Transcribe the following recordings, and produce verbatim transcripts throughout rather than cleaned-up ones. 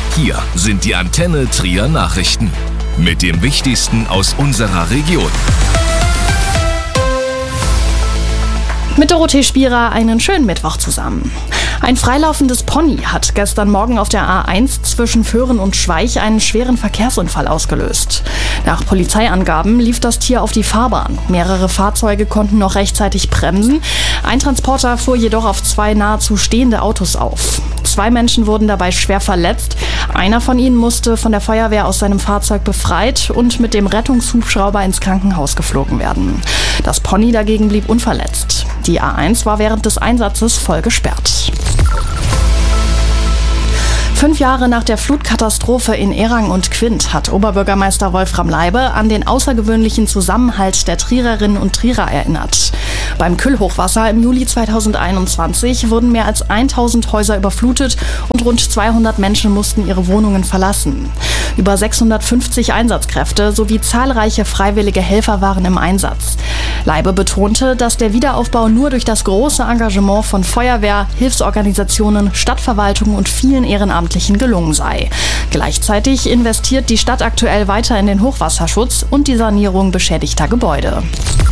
Hier sind die Antenne Trier Nachrichten mit dem Wichtigsten aus unserer Region. Mit Dorothee Spierer einen schönen Mittwoch zusammen. Ein freilaufendes Pony hat gestern Morgen auf der A eins zwischen Föhren und Schweich einen schweren Verkehrsunfall ausgelöst. Nach Polizeiangaben lief das Tier auf die Fahrbahn. Mehrere Fahrzeuge konnten noch rechtzeitig bremsen. Ein Transporter fuhr jedoch auf zwei nahezu stehende Autos auf. Zwei Menschen wurden dabei schwer verletzt. Einer von ihnen musste von der Feuerwehr aus seinem Fahrzeug befreit und mit dem Rettungshubschrauber ins Krankenhaus geflogen werden. Das Pony dagegen blieb unverletzt. Die A eins war während des Einsatzes voll gesperrt. Fünf Jahre nach der Flutkatastrophe in Erang und Quint hat Oberbürgermeister Wolfram Leibe an den außergewöhnlichen Zusammenhalt der Triererinnen und Trierer erinnert. Beim Kyll-Hochwasser im Juli zweitausendeinundzwanzig wurden mehr als tausend Häuser überflutet und rund zweihundert Menschen mussten ihre Wohnungen verlassen. Über sechshundertfünfzig Einsatzkräfte sowie zahlreiche freiwillige Helfer waren im Einsatz. Leibe betonte, dass der Wiederaufbau nur durch das große Engagement von Feuerwehr, Hilfsorganisationen, Stadtverwaltung und vielen Ehrenamtlichen gelungen sei. Gleichzeitig investiert die Stadt aktuell weiter in den Hochwasserschutz und die Sanierung beschädigter Gebäude.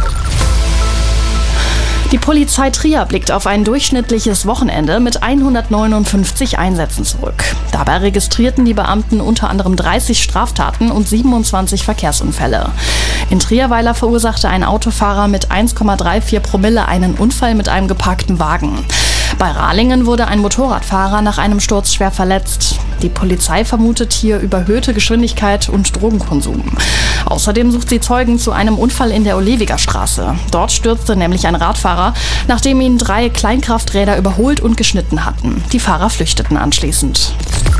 Die Polizei Trier blickt auf ein durchschnittliches Wochenende mit hundertneunundfünfzig Einsätzen zurück. Dabei registrierten die Beamten unter anderem dreißig Straftaten und siebenundzwanzig Verkehrsunfälle. In Trierweiler verursachte ein Autofahrer mit eins Komma vierunddreißig Promille einen Unfall mit einem geparkten Wagen. Bei Rahlingen wurde ein Motorradfahrer nach einem Sturz schwer verletzt. Die Polizei vermutet hier überhöhte Geschwindigkeit und Drogenkonsum. Außerdem sucht sie Zeugen zu einem Unfall in der Olewiger Straße. Dort stürzte nämlich ein Radfahrer, nachdem ihn drei Kleinkrafträder überholt und geschnitten hatten. Die Fahrer flüchteten anschließend.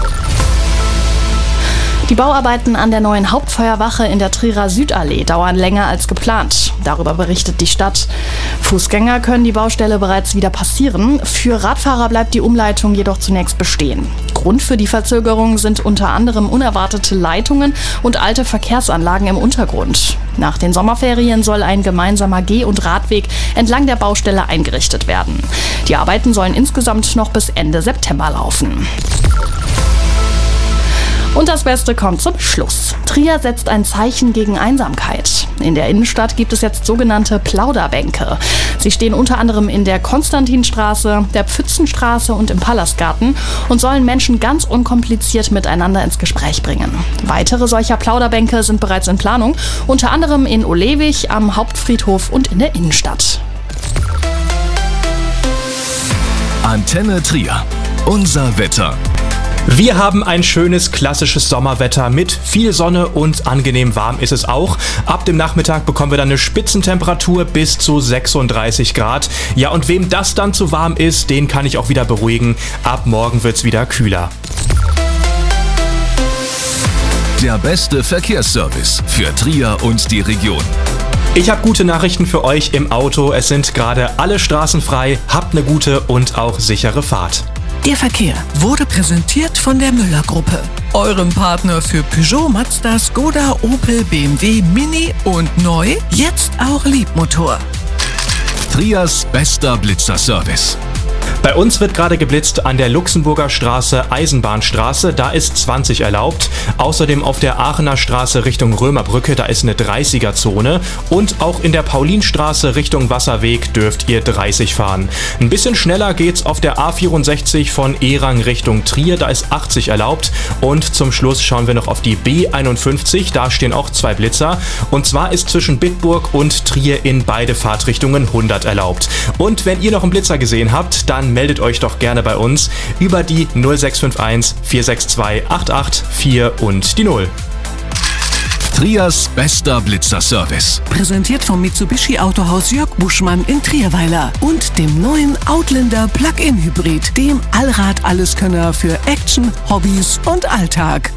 Die Bauarbeiten an der neuen Hauptfeuerwache in der Trierer Südallee dauern länger als geplant. Darüber berichtet die Stadt. Fußgänger können die Baustelle bereits wieder passieren. Für Radfahrer bleibt die Umleitung jedoch zunächst bestehen. Grund für die Verzögerung sind unter anderem unerwartete Leitungen und alte Verkehrsanlagen im Untergrund. Nach den Sommerferien soll ein gemeinsamer Geh- und Radweg entlang der Baustelle eingerichtet werden. Die Arbeiten sollen insgesamt noch bis Ende September laufen. Und das Beste kommt zum Schluss. Trier setzt ein Zeichen gegen Einsamkeit. In der Innenstadt gibt es jetzt sogenannte Plauderbänke. Sie stehen unter anderem in der Konstantinstraße, der Pfützenstraße und im Palastgarten und sollen Menschen ganz unkompliziert miteinander ins Gespräch bringen. Weitere solcher Plauderbänke sind bereits in Planung, unter anderem in Olewig, am Hauptfriedhof und in der Innenstadt. Antenne Trier. Unser Wetter. Wir haben ein schönes, klassisches Sommerwetter mit viel Sonne und angenehm warm ist es auch. Ab dem Nachmittag bekommen wir dann eine Spitzentemperatur bis zu sechsunddreißig Grad. Ja, und wem das dann zu warm ist, den kann ich auch wieder beruhigen. Ab morgen wird's wieder kühler. Der beste Verkehrsservice für Trier und die Region. Ich habe gute Nachrichten für euch im Auto. Es sind gerade alle Straßen frei. Habt eine gute und auch sichere Fahrt. Der Verkehr wurde präsentiert von der Müller-Gruppe, eurem Partner für Peugeot, Mazda, Skoda, Opel, B M W, Mini und neu, jetzt auch Liebmotor. Triers bester Blitzerservice. Bei uns wird gerade geblitzt an der Luxemburger Straße, Eisenbahnstraße, da ist zwanzig erlaubt. Außerdem auf der Aachener Straße Richtung Römerbrücke, da ist eine dreißiger-Zone. Und auch in der Paulinstraße Richtung Wasserweg dürft ihr dreißig fahren. Ein bisschen schneller geht's auf der A vierundsechzig von Erang Richtung Trier, da ist achtzig erlaubt. Und zum Schluss schauen wir noch auf die B einundfünfzig, da stehen auch zwei Blitzer. Und zwar ist zwischen Bitburg und Trier in beide Fahrtrichtungen hundert erlaubt. Und wenn ihr noch einen Blitzer gesehen habt, dann meldet euch doch gerne bei uns über die null sechs fünf eins vier sechs zwei acht acht vier und die null. Triers bester Blitzerservice. Präsentiert vom Mitsubishi Autohaus Jörg Buschmann in Trierweiler und dem neuen Outlander Plug-in Hybrid, dem Allrad-Alleskönner für Action, Hobbys und Alltag.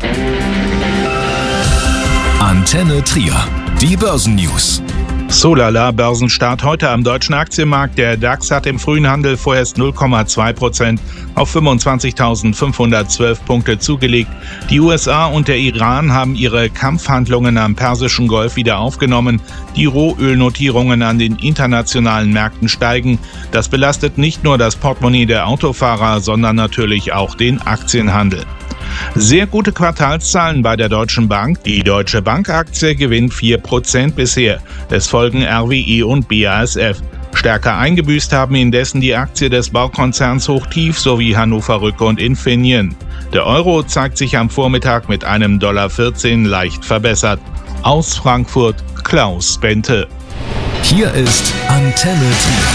Antenne Trier. Die Börsennews. Solala, Börsenstart heute am deutschen Aktienmarkt. Der DAX hat im frühen Handel vorerst null Komma zwei Prozent auf fünfundzwanzigtausendfünfhundertzwölf Punkte zugelegt. Die U S A und der Iran haben ihre Kampfhandlungen am Persischen Golf wieder aufgenommen. Die Rohölnotierungen an den internationalen Märkten steigen. Das belastet nicht nur das Portemonnaie der Autofahrer, sondern natürlich auch den Aktienhandel. Sehr gute Quartalszahlen bei der Deutschen Bank. Die Deutsche Bank-Aktie gewinnt vier Prozent bisher. Es folgen R W E und B A S F. Stärker eingebüßt haben indessen die Aktie des Baukonzerns Hochtief sowie Hannover Rück und Infineon. Der Euro zeigt sich am Vormittag mit einem Dollar vierzehn leicht verbessert. Aus Frankfurt Klaus Bente. Hier ist Antenne Trier.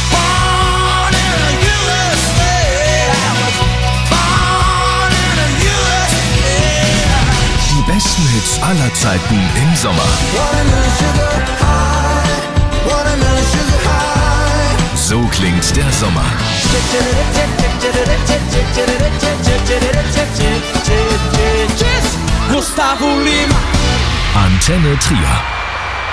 Die besten Hits aller Zeiten im Sommer. So klingt der Sommer. Gustavo Lima. Antenne Trier.